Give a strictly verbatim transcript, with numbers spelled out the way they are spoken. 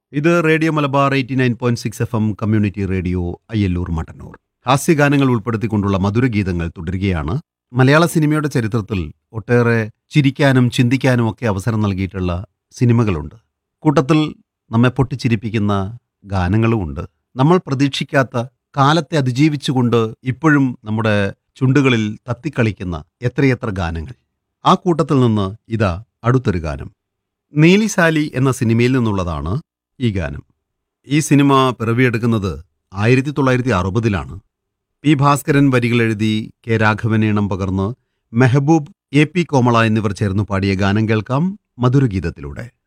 ഇത് radio Malabar eighty nine point six F M community radio Ayyallur Mattannur. ഹാസ്യഗാനങ്ങൾ ഉൾപ്പെടുത്തിക്കൊണ്ടുള്ള മധുരഗീതങ്ങൾ തുടരുകയാണ്. മലയാള സിനിമയുടെ ചരിത്രത്തിൽ ഒട്ടേറെ ചിരിക്കാനും ചിന്തിക്കാനും ഒക്കെ അവസരം നൽകിയിട്ടുള്ള സിനിമകളുണ്ട്. കൂട്ടത്തിൽ നമ്മെ പൊട്ടിച്ചിരിപ്പിക്കുന്ന ഗാനങ്ങളുമുണ്ട്. നമ്മൾ പ്രതീക്ഷിക്കാത്ത കാലത്തെ അതിജീവിച്ചുകൊണ്ട് ഇപ്പോഴും നമ്മുടെ ചുണ്ടുകളിൽ തത്തിക്കളിക്കുന്ന എത്രയെത്ര ഗാനങ്ങൾ. ആ കൂട്ടത്തിൽ നിന്ന് ഇതാ അടുത്തൊരു ഗാനം. നീലിസാലി എന്ന സിനിമയിൽ നിന്നുള്ളതാണ് ഈ ഗാനം. ഈ സിനിമ പിറവിയെടുക്കുന്നത് ആയിരത്തി തൊള്ളായിരത്തി അറുപതിലാണ്. പി ഭാസ്കരൻ വരികൾ എഴുതി കെ രാഘവൻ ഈണം പകർന്ന് മെഹബൂബ്, എ പി കോമള എന്നിവർ ചേർന്ന് പാടിയ ഗാനം കേൾക്കാം മധുരഗീതത്തിലൂടെ.